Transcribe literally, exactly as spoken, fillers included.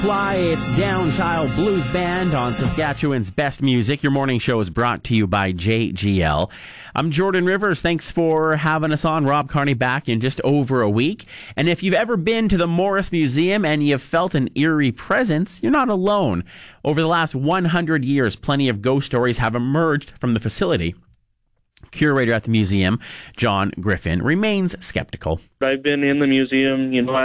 Fly, it's Down Child Blues Band on Saskatchewan's Best Music. Your morning show is brought to you by J G L. I'm Jordan Rivers. Thanks for having us on. Rob Carney back in just over a week. And if you've ever been to the Morris Museum and you've felt an eerie presence, you're not alone. Over the last one hundred years, plenty of ghost stories have emerged from the facility. Curator at the museum, John Griffin, remains skeptical. I've been in the museum, you know,